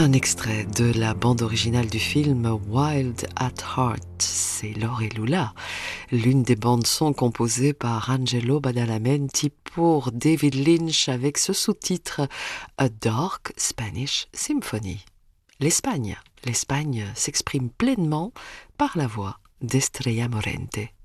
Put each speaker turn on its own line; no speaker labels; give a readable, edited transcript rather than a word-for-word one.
Un extrait de la bande originale du film Wild at Heart, c'est Laure et Lula, l'une des bandes son composées par Angelo Badalamenti pour David Lynch avec ce sous-titre A Dark Spanish Symphony. L'Espagne s'exprime pleinement par la voix d'Estrella Morente.